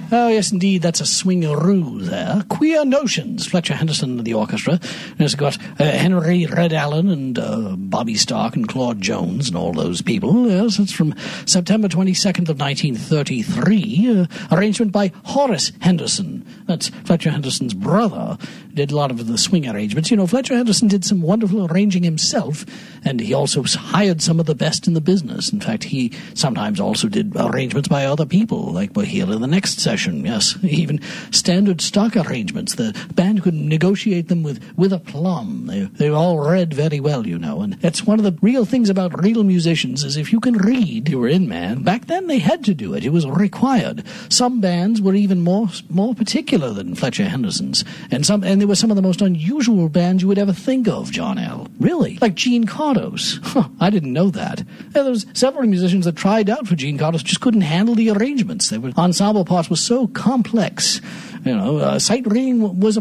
Oh, yes, indeed, that's a swingaroo there. Queer Notions, Fletcher Henderson and the orchestra. It's got Henry Red Allen and Bobby Stark and Claude Jones and all those people. Yes, it's from September 22nd of 1933. Arrangement by Horace Henderson. That's Fletcher Henderson's brother. Did a lot of the swing arrangements. You know, Fletcher Henderson did some wonderful arranging himself, and he also hired some of the best in the business. In fact, he sometimes also did arrangements by other people, like we'll hear in the next session. Yes, even standard stock arrangements. The band could negotiate them with aplomb. They all read very well, you know, and that's one of the real things about real musicians is if you can read, you were in, man. Back then they had to do it. It was required. Some bands were even more particular than Fletcher Henderson's, and they were some of the most unusual bands you would ever think of, John L. Really? Like Gene Cardos. I didn't know that. There was several musicians that tried out for Gene Cardos, just couldn't handle the arrangements. Ensemble parts were so complex. You know, sight reading was a